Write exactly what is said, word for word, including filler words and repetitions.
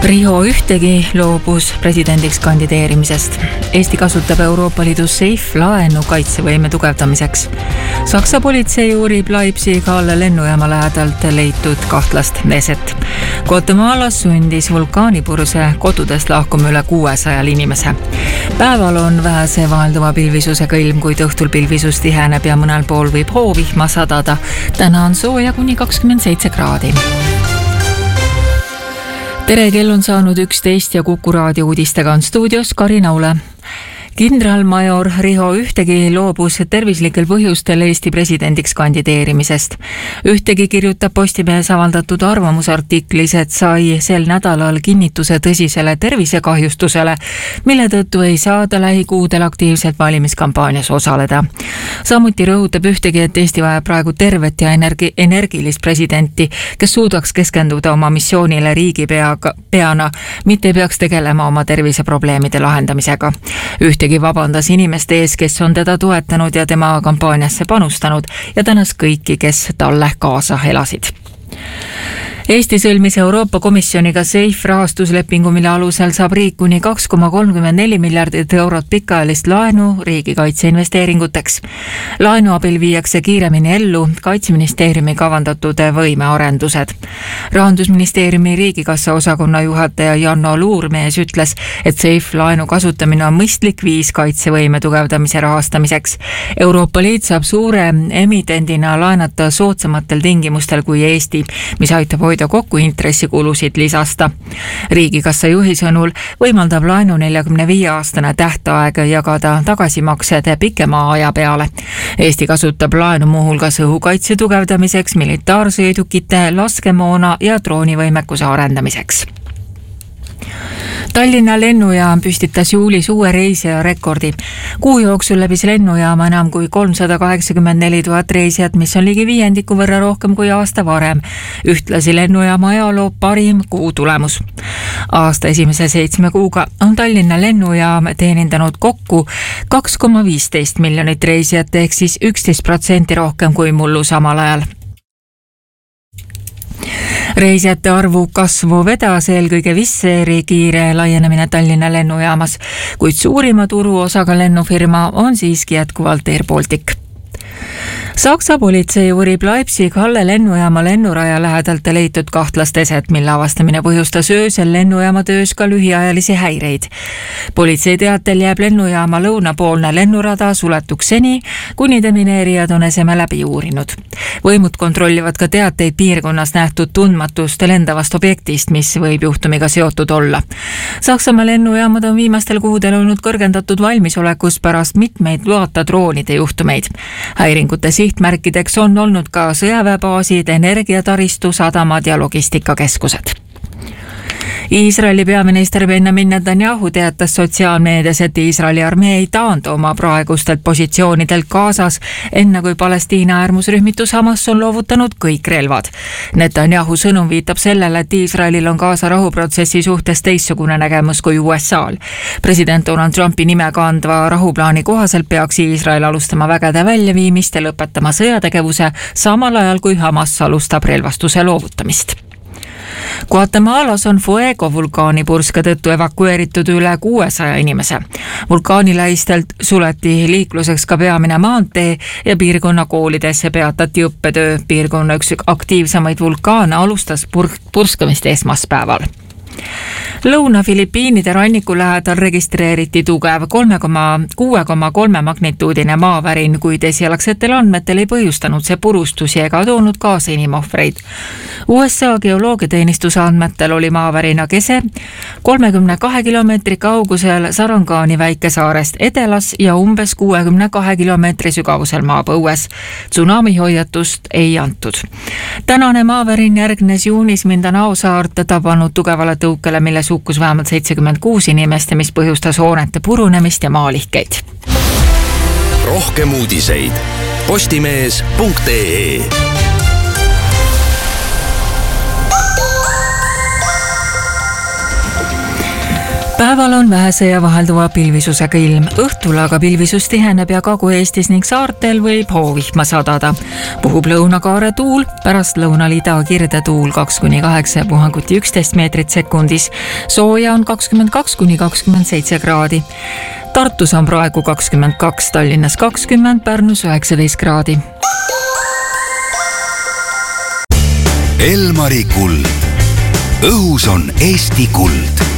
Riho ühtegi loobus presidendiks kandideerimisest. Eesti kasutab Euroopa Liidu SAFE laenu kaitsevõime tugevdamiseks. Saksa politsei uurib Leipzigi-Halle lennujaama lähedalt leitud kahtlast eset. Guatemalas sundis vulkaanipurse kodudest lahkuma üle kuuesajal inimese. Päeval on vähese vahelduva pilvisusega ilm, kuid õhtul pilvisus tiheneb ja mõnel pool võib hoovihma sadada. Täna on sooja kuni kakskümmend seitse kraadi. Tere, kell on saanud üksteist ja Kuku raadio uudistega on stuudios Karin Aule. Kindralmajor Riho ühtegi loobus tervislikel põhjustel Eesti presidendiks kandideerimisest. Ühtegi kirjutab Postimehes avaldatud arvamusartiklis, et sai sel nädalal kinnituse tõsisele tervisekahjustusele, mille tõttu ei saada lähikuudel aktiivselt valimiskampaanias osaleda. Samuti rõhutab ühtegi, et Eesti vajab praegu tervet ja energi- energilist presidenti, kes suudaks keskenduda oma missioonile riigipeana, mitte ei peaks tegelema oma terviseprobleemide lahendamisega. Ühtegi Ühtegi vabandas inimeste ees, kes on teda toetanud ja tema kampaaniasse panustanud ja tänas kõiki, kes talle kaasa elasid. Eesti sõlmis Euroopa Komisjoniga SAFE rahastuslepingu, mille alusel saab riik kuni kaks koma kolmkümmend neli miljardit eurot pikaajalist laenu riigikaitse investeeringuteks. Laenu abil viiakse kiiremini ellu Kaitseministeeriumi kavandatud võimearendused. Rahandusministeeriumi riigikassa osakonna juhataja Janno Luurmees ütles, et SAFE laenu kasutamine on mõistlik viis kaitsevõime tugevdamise rahastamiseks. Euroopa Liit saab suure emitendina laenata soodsamatel tingimustel kui Eesti, mis aitab hoida kokku intressikulusid lisasta. Riigikassa juhi sõnul võimaldab laenu neljakümne viie aastane tähtaeg jagada tagasimaksed pikema aja peale. Eesti kasutab laenu muuhulgas õhukaitse tugevdamiseks, militaarsõidukite, laskemoona ja droonivõimekuse arendamiseks. Tallinna lennujaam püstitas juulis uue reisija rekordi. Kuu jooksul läbis lennujaama enam kui kolmsada kaheksakümmend neli tuhat reisijat, mis on ligi viiendiku võrra rohkem kui aasta varem. Ühtlasi lennujaama ajaloo parim kuu tulemus. Aasta esimese seitsme kuuga on Tallinna lennujaam teenindanud kokku kaks koma viisteist miljonit reisijat ehk siis üksteist protsenti rohkem kui mullu samal ajal. Reisijate arvu kasvu vedas eelkõige Wizz Airi kiire laienemine Tallinna lennujaamas, kuid suurima turuosaga lennufirma on siiski jätkuvalt Air Baltic. Saksa politsei uurib Leipzigi-Halle lennujaama lennuraja lähedalt leitud kahtlast eset, mille avastamine põhjustas öösel lennujaama töös ka lühiajalisi häireid. Politsei teatel jääb lennujaama lõunapoolne lennurada suletuks seni, kuni demineerijad on eseme läbi uurinud. Võimud kontrollivad ka teateid piirkonnas nähtud tundmatust lendavast objektist, mis võib juhtumiga seotud olla. Saksamaa lennujaamad on viimastel kuudel olnud kõrgendatud valmisolekus pärast mitmeid loata droonide juhtumeid. Häiringute sihtmärkideks on olnud ka sõjaväebaasid, energiataristu, sadamad ja logistikakeskused. Iisraeli peaminister Benjamin Netanyahu teatas sotsiaalmeedias, et Iisraeli armee ei taandu oma praegustelt positsioonidelt Gazas, enne kui Palestiina äärmusrühmitus Hamas on loovutanud kõik relvad. Netanyahu sõnum viitab sellele, et Iisraelil on Gaza rahuprotsessi suhtes teistsugune nägemus kui U S A-l. President Donald Trumpi nime kandva rahuplaani kohaselt peaks Iisrael alustama vägede väljaviimist ja lõpetama sõjategevuse, samal ajal kui Hamas alustab relvastuse loovutamist. Guatemalas on Fuego vulkaani purske tõttu evakueeritud üle kuuesaja inimese. Vulkaani lähistelt suleti liikluseks ka peamine maantee ja piirkonna koolidesse peatati õppetöö. Piirkonna üks aktiivsamaid vulkaane alustas pur- purskamist esmaspäeval. Lõuna-Filipiinide ranniku lähedal registreeriti tugev kolme koma kuue magnituudine maavärin, kuid esialgsetel andmetel ei põhjustanud see purustusi ega toonud kaasa inimohvreid. U S A geoloogiateenistuse andmetel oli maavärina kese kolmekümne kahe kilomeetri kaugusel Sarangani väikesaarest edelas ja umbes kuuekümne kahe kilomeetri sügavusel maapõues. Tsunami hoiatust ei antud. Tänane maavärin järgnes juunis Mindanao saarte tabanud tugevale tõukele, milles hukkus vähemalt seitsekümmend kuus inimest ja mis põhjustas hoonete purunemist ja maalihkeid. Rohkem uudiseid postimees punkt ee. Päeval on vähese ja vahelduva pilvisusega ilm. Õhtul aga pilvisus tiheneb ja Kagu-Eestis ning saartel võib hoovihma sadada. Puhub lõunakaare tuul, pärast lõunal ida kirde tuul kaks kuni kaheksa ja puhanguti üksteist meetrit sekundis. Sooja on kakskümmend kaks kuni kakskümmend seitse kraadi. Tartus on praegu kakskümmend kaks, Tallinnas kakskümmend, Pärnus üheksateist kraadi. Elmari kuld. Õhus on Eesti kuld.